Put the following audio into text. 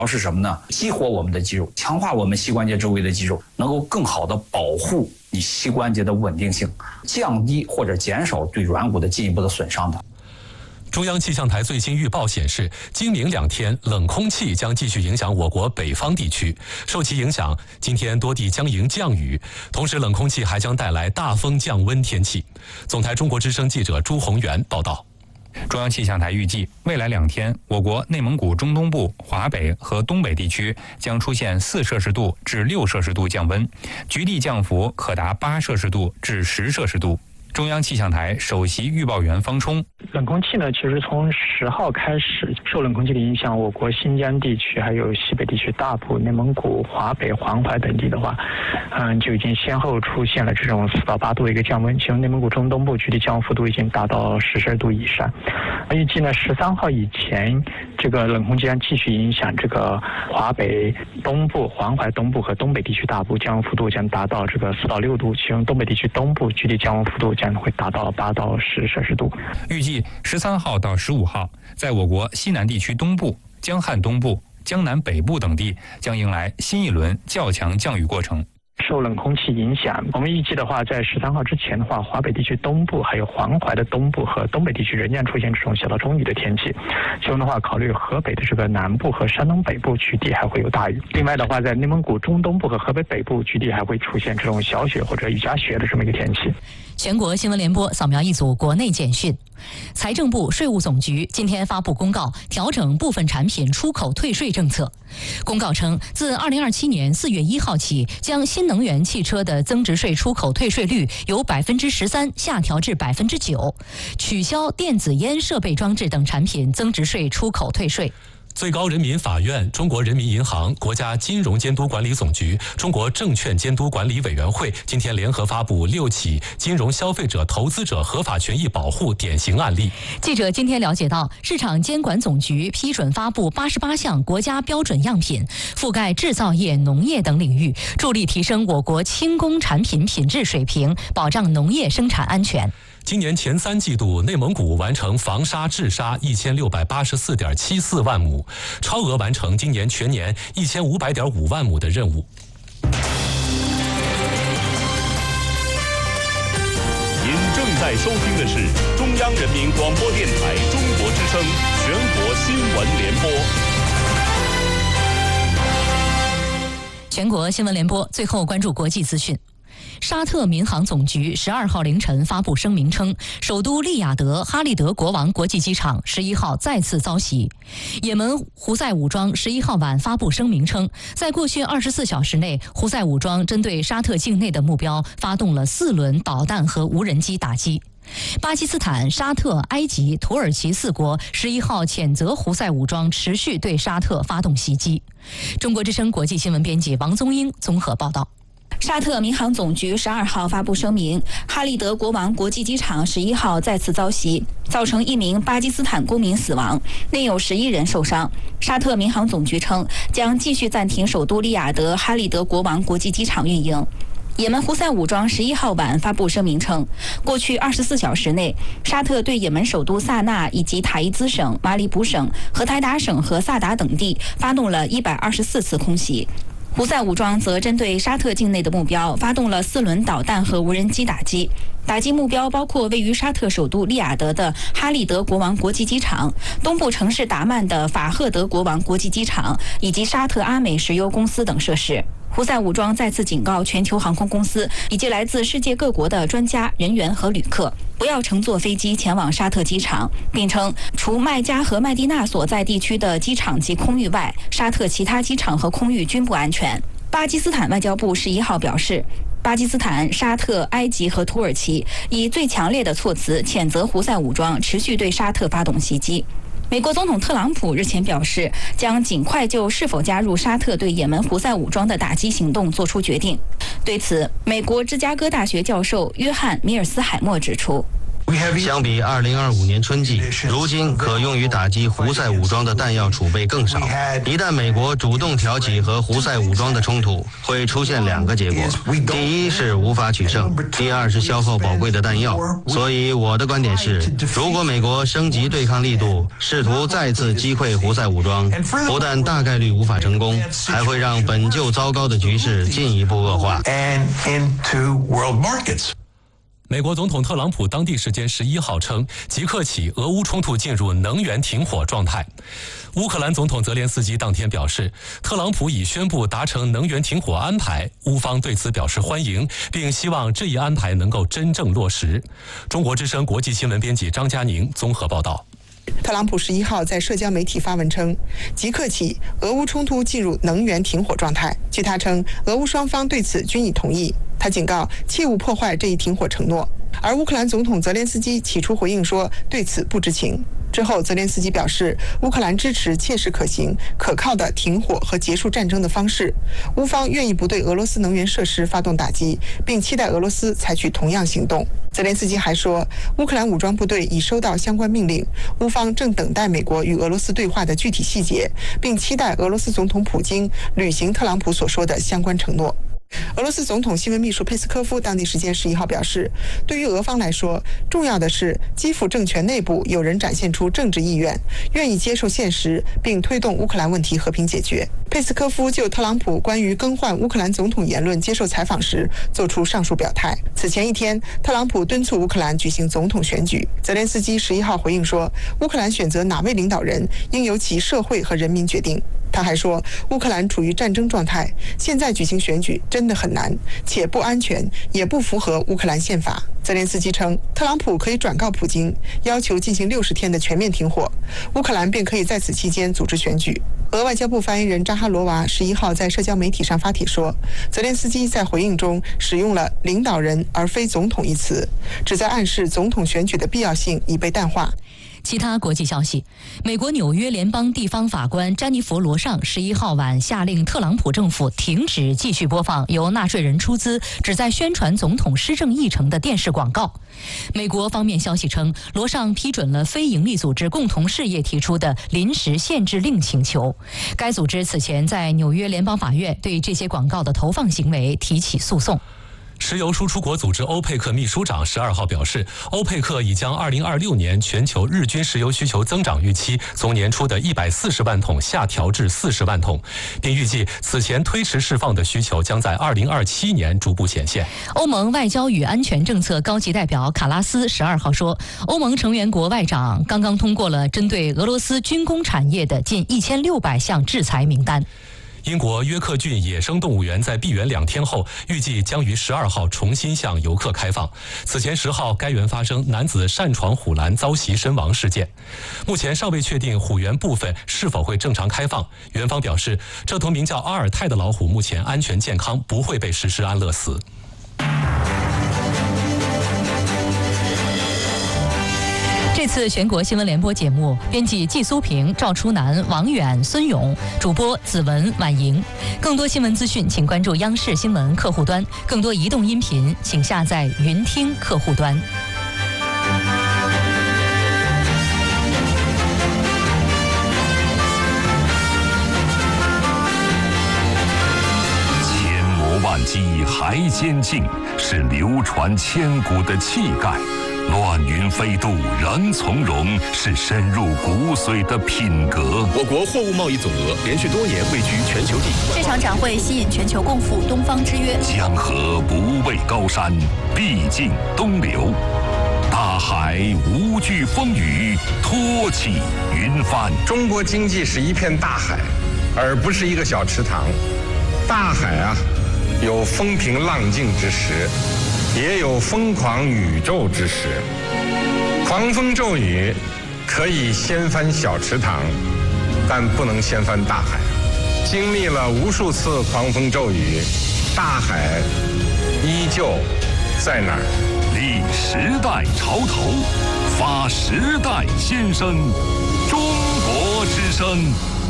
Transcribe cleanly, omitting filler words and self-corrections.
是什么呢？激活我们的肌肉，强化我们膝关节周围的肌肉，能够更好的保护你膝关节的稳定性，降低或者减少对软骨的进一步的损伤的。 中央气象台最新预报显示，今明2天冷空气将继续影响我国北方地区，受其影响，今天多地将迎降雨，同时冷空气还将带来大风降温天气。总台中国之声记者朱宏元报道。 中央气象台预计，未来2天，我国内蒙古中东部、华北和东北地区将出现4摄氏度至6摄氏度降温，局地降幅可达8摄氏度至10摄氏度。中央气象台首席预报员方冲， 冷空气呢，其实从10号开始，受冷空气的影响，我国新疆地区还有西北地区大部、内蒙古、华北、黄淮等地的话，就已经先后出现了这种4到8度的一个降温，其中内蒙古中东部局地降温幅度已经达到10摄氏度以上。预计呢，13号以前，这个冷空气将继续影响这个华北东部、黄淮东部和东北地区大部，降温幅度将达到这个4到6度，其中东北地区东部局地降温幅度将会达到8到10摄氏度。 预计13号到15号，在我国西南地区东部、江汉东部、江南北部等地将迎来新一轮较强降雨过程。 受冷空气影响，我们预计的话，在13号之前的话，华北地区东部还有黄淮的东部和东北地区仍将出现这种小到中雨的天气。其中的话，考虑河北的这个南部和山东北部局地还会有大雨。另外的话，在内蒙古中东部和河北北部局地还会出现这种小雪或者雨夹雪的这么一个天气。 全国新闻联播扫描一组国内简讯。财政部、税务总局今天发布公告，调整部分产品出口退税政策。公告称，自2027年4月1号起，将新能源汽车的增值税出口退税率由13%下调至9%，取消电子烟设备装置等产品增值税出口退税。 最高人民法院、中国人民银行、国家金融监督管理总局、中国证券监督管理委员会今天联合发布6起金融消费者投资者合法权益保护典型案例。 记者今天了解到，市场监管总局批准发布88项国家标准样品，覆盖制造业、农业等领域，助力提升我国轻工产品品质水平，保障农业生产安全。 今年前3季度，内蒙古完成防沙治沙1684.74万亩，超额完成今年全年1500.5万亩的任务。 您正在收听的是中央人民广播电台中国之声全国新闻联播。 全国新闻联播，最后关注国际资讯。沙特民航总局12号凌晨发布声明称，首都利雅得哈利德国王国际机场11号再次遭袭。也门胡塞武装11号晚发布声明称，在过去24小时内，胡塞武装针对沙特境内的目标发动了4轮导弹和无人机打击。巴基斯坦、沙特、埃及、土耳其4国11号谴责胡塞武装持续对沙特发动袭击。中国之声国际新闻编辑王宗英综合报道。 沙特民航总局12号发布声明，哈利德国王国际机场11号再次遭袭，造成1名巴基斯坦公民死亡，内有11人受伤。沙特民航总局称，将继续暂停首都利雅得哈利德国王国际机场运营。也门胡塞武装11号晚发布声明称，过去24小时内，沙特对也门首都萨那以及塔伊兹省、马里卜省、荷台达省和萨达等地发动了124次空袭。胡塞武装则针对沙特境内的目标发动了4轮导弹和无人机打击，打击目标包括位于沙特首都利雅得的哈利德国王国际机场、东部城市达曼的法赫德国王国际机场以及沙特阿美石油公司等设施。胡塞武装再次警告全球航空公司以及来自世界各国的专家、人员和旅客，不要乘坐飞机前往沙特机场，并称除麦加和麦地那所在地区的机场及空域外，沙特其他机场和空域均不安全。巴基斯坦外交部11号表示，巴基斯坦、沙特、埃及和土耳其以最强烈的措辞谴责胡塞武装持续对沙特发动袭击。美国总统特朗普日前表示，将尽快就是否加入沙特对也门胡塞武装的打击行动作出决定。对此，美国芝加哥大学教授约翰·米尔斯海默指出， 相比2025年春季，如今可用于打击胡塞武装的弹药储备更少。一旦美国主动挑起和胡塞武装的冲突，会出现2个结果：第一是无法取胜，第二是消耗宝贵的弹药。所以我的观点是，如果美国升级对抗力度，试图再次击溃胡塞武装，不但大概率无法成功，还会让本就糟糕的局势进一步恶化。 美国总统特朗普当地时间11号称，即刻起俄乌冲突进入能源停火状态。乌克兰总统泽连斯基当天表示，特朗普已宣布达成能源停火安排，乌方对此表示欢迎，并希望这一安排能够真正落实。中国之声国际新闻编辑张佳宁综合报道。 特朗普11号在社交媒体发文称，即刻起俄乌冲突进入能源停火状态。据他称，俄乌双方对此均已同意。他警告切勿破坏这一停火承诺。而乌克兰总统泽连斯基起初回应说对此不知情。之后，泽连斯基表示，乌克兰支持切实可行、可靠的停火和结束战争的方式。乌方愿意不对俄罗斯能源设施发动打击，并期待俄罗斯采取同样行动。泽连斯基还说，乌克兰武装部队已收到相关命令，乌方正等待美国与俄罗斯对话的具体细节，并期待俄罗斯总统普京履行特朗普所说的相关承诺。俄罗斯总统新闻秘书佩斯科夫当地时间11号表示，对于俄方来说，重要的是基辅政权内部有人展现出政治意愿，愿意接受现实，并推动乌克兰问题和平解决。佩斯科夫就特朗普关于更换乌克兰总统言论接受采访时做出上述表态。此前一天，特朗普敦促乌克兰举行总统选举。泽连斯基11号回应说，乌克兰选择哪位领导人应由其社会和人民决定。他还说，乌克兰处于战争状态，现在举行选举真的很难，且不安全，也不符合乌克兰宪法。泽连斯基称，特朗普可以转告普京，要求进行60天的全面停火，乌克兰便可以在此期间组织选举。俄外交部发言人扎哈罗娃11号在社交媒体上发帖说，泽连斯基在回应中使用了领导人而非总统一词，旨在暗示总统选举的必要性已被淡化。 其他国际消息，美国纽约联邦地方法官詹妮弗·罗尚11号晚下令特朗普政府停止继续播放由纳税人出资旨在宣传总统施政议程的电视广告。美国方面消息称，罗尚批准了非营利组织共同事业提出的临时限制令请求。该组织此前在纽约联邦法院对这些广告的投放行为提起诉讼。 石油输出国组织欧佩克秘书长12号表示，欧佩克已将2026年全球日均石油需求增长预期从年初的140万桶下调至40万桶，并预计此前推迟释放的需求将在2027年逐步显现。 欧盟外交与安全政策高级代表卡拉斯12号说，欧盟成员国外长刚刚通过了针对俄罗斯军工产业的近1600项制裁名单。 英国约克郡野生动物园在闭园2天后，预计将于12号重新向游客开放。此前10号，该园发生男子擅闯虎栏遭袭身亡事件。目前尚未确定虎园部分是否会正常开放。园方表示，这头名叫阿尔泰的老虎目前安全健康，不会被实施安乐死。 这次全国新闻联播节目，编辑季苏平、赵初南、王远、孙勇，主播子文、婉莹。更多新闻资讯，请关注央视新闻客户端；更多移动音频，请下载云听客户端。 千磨万击还坚劲，是流传千古的气概。乱云飞渡人从容，是深入骨髓的品格。 我国货物贸易总额连续多年位居全球第一。 这场展会吸引全球共赴东方之约。 江河不畏高山，毕竟东流。大海无惧风雨，托起云帆。 中国经济是一片大海，而不是一个小池塘。大海啊，有风平浪静之时，也有疯狂宇宙之时。狂风骤雨可以掀翻小池塘，但不能掀翻大海。经历了无数次狂风骤雨，大海依旧在那儿。 立时代潮头，发时代先声。中国之声。